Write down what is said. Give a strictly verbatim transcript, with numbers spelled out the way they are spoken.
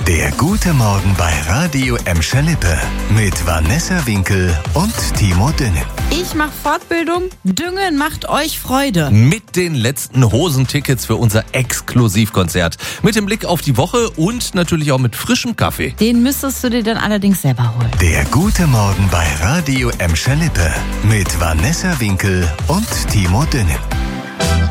Der gute Morgen bei Radio Emscher Lippe mit Vanessa Winkel und Timo Düngen. Ich mache Fortbildung, Düngen macht euch Freude. Mit den letzten Hosentickets für unser Exklusivkonzert. Mit dem Blick auf die Woche und natürlich auch mit frischem Kaffee. Den müsstest du dir dann allerdings selber holen. Der gute Morgen bei Radio Emscher Lippe mit Vanessa Winkel und Timo Düngen.